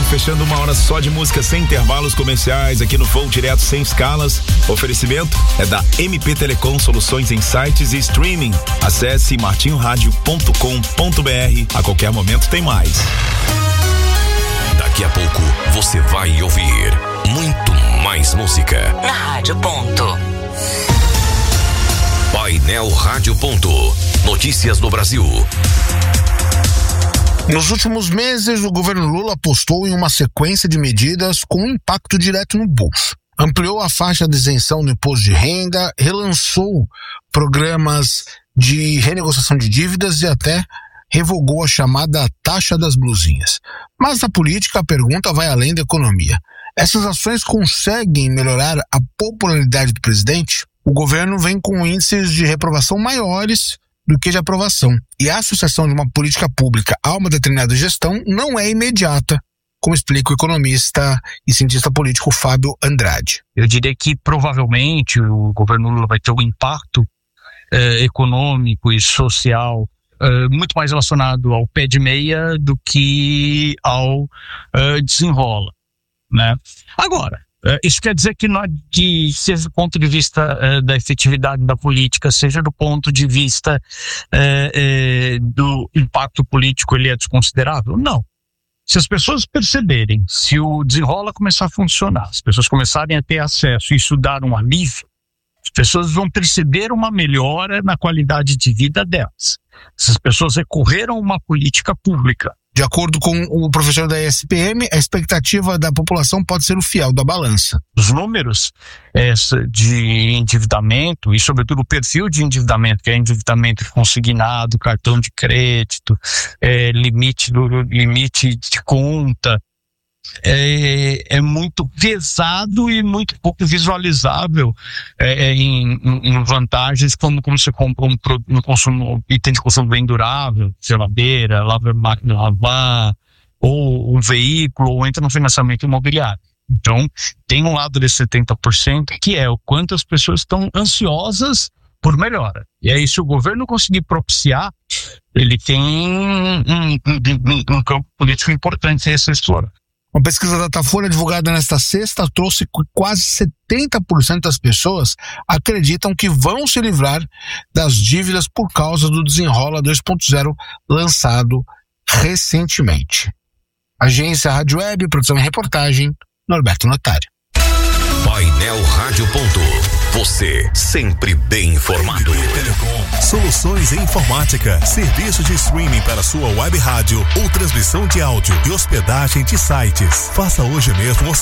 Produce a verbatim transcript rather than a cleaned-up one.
fechando uma hora só de música sem intervalos comerciais aqui no Voo Direto Sem Escalas. Oferecimento é da M P Telecom, soluções em sites e streaming. Acesse martinho rádio ponto com ponto b r. A qualquer momento tem mais. Daqui a pouco você vai ouvir muito mais música. Na Rádio Ponto. Painel Rádio Ponto. Notícias do Brasil. Nos últimos meses, o governo Lula apostou em uma sequência de medidas com impacto direto no bolso. Ampliou a faixa de isenção no imposto de renda, relançou programas de renegociação de dívidas e até revogou a chamada taxa das blusinhas. Mas na política, a pergunta vai além da economia. Essas ações conseguem melhorar a popularidade do presidente? O governo vem com índices de reprovação maiores do que de aprovação. E a associação de uma política pública a uma determinada gestão não é imediata, como explica o economista e cientista político Fábio Andrade. Eu diria que provavelmente o governo Lula vai ter um impacto eh, econômico e social eh, muito mais relacionado ao pé de meia do que ao eh, desenrola, né? Agora, isso quer dizer que, não é de, seja do ponto de vista uh, da efetividade da política, seja do ponto de vista uh, uh, do impacto político, ele é desconsiderável? Não. Se as pessoas perceberem, se o desenrola começar a funcionar, as pessoas começarem a ter acesso e isso dar um alívio, as pessoas vão perceber uma melhora na qualidade de vida delas. Essas pessoas recorreram a uma política pública. De acordo com o professor da E S P M, a expectativa da população pode ser o fiel da balança. Os números essa, de endividamento e, sobretudo, o perfil de endividamento, que é endividamento consignado, cartão de crédito, é, limite, do, limite de conta, é, é muito pesado e muito pouco visualizável é, em, em vantagens como, como você compra um, um consumo, item de consumo bem durável, geladeira, lava, máquina de lavar, ou um veículo, ou entra no financiamento imobiliário. Então, tem um lado desse setenta por cento que é o quanto as pessoas estão ansiosas por melhora. E aí, se o governo conseguir propiciar, ele tem um, um, um, um campo político importante a ser explorado. Uma pesquisa da Datafolha divulgada nesta sexta trouxe que quase setenta por cento das pessoas acreditam que vão se livrar das dívidas por causa do Desenrola dois ponto zero lançado recentemente. Agência Rádio Web, produção e reportagem, Norberto Notário. Painel Rádio Ponto. Você sempre bem informado. M P Telecom. Soluções em informática. Serviço de streaming para sua web rádio ou transmissão de áudio e hospedagem de sites. Faça hoje mesmo